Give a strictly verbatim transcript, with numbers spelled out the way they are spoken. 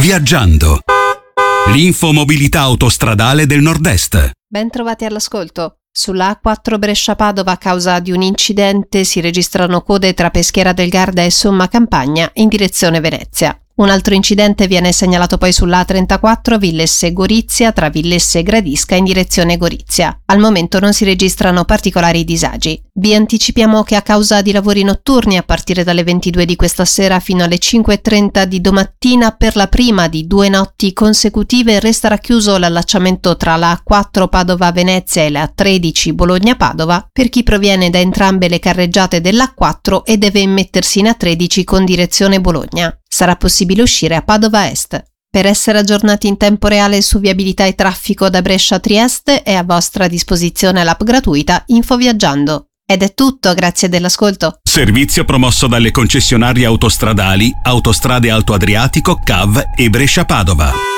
Viaggiando. L'infomobilità autostradale del Nord-Est. Ben trovati all'ascolto. Sulla A quattro Brescia-Padova, a causa di un incidente, si registrano code tra Peschiera del Garda e Somma Campagna in direzione Venezia. Un altro incidente viene segnalato poi sulla A trentaquattro Villesse-Gorizia tra Villesse e Gradisca in direzione Gorizia. Al momento non si registrano particolari disagi. Vi anticipiamo che a causa di lavori notturni a partire dalle ventidue di questa sera fino alle cinque e trenta di domattina, per la prima di due notti consecutive resterà chiuso l'allacciamento tra la A quattro Padova-Venezia e la A tredici Bologna-Padova per chi proviene da entrambe le carreggiate dell'A quattro e deve immettersi in A tredici con direzione Bologna. Sarà possibile uscire a Padova Est. Per essere aggiornati in tempo reale su viabilità e traffico da Brescia a Trieste è a vostra disposizione l'app gratuita Infoviaggiando. Ed è tutto, grazie dell'ascolto. Servizio promosso dalle concessionarie autostradali Autostrade Alto Adriatico, C A V e Brescia Padova.